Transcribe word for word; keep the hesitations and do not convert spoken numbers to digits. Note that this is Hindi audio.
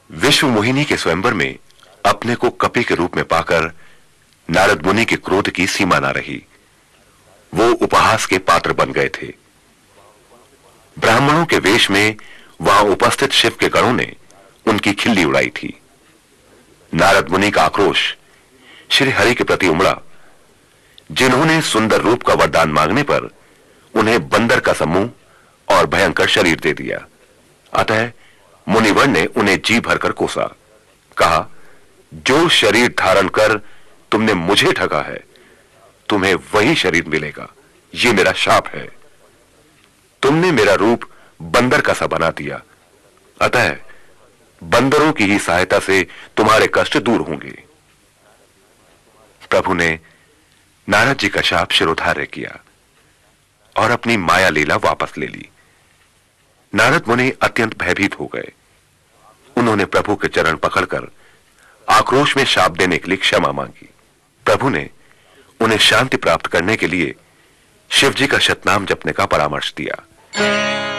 विश्व मोहिनी के स्वयंवर में अपने को कपि के रूप में पाकर नारद मुनि के क्रोध की सीमा न रही। वो उपहास के पात्र बन गए थे। ब्राह्मणों के वेश में वहां उपस्थित शिव के गणों ने उनकी खिल्ली उड़ाई थी। नारद मुनि का आक्रोश श्री हरि के प्रति उमड़ा, जिन्होंने सुंदर रूप का वरदान मांगने पर उन्हें बंदर का समूह और भयंकर शरीर दे दिया। अतः मुनिवर ने उन्हें जी भरकर कोसा, कहा, जो शरीर धारण कर तुमने मुझे ठगा है, तुम्हें वही शरीर मिलेगा। ये मेरा शाप है। तुमने मेरा रूप बंदर का सा बना दिया, अतः बंदरों की ही सहायता से तुम्हारे कष्ट दूर होंगे। प्रभु ने नारद जी का शाप शिरोधार्य किया और अपनी माया लीला वापस ले ली। नारद मुनि अत्यंत भयभीत हो गए। उन्होंने प्रभु के चरण पकड़कर आक्रोश में शाप देने के लिए क्षमा मांगी। प्रभु ने उन्हें शांति प्राप्त करने के लिए शिव जी का शतनाम जपने का परामर्श दिया।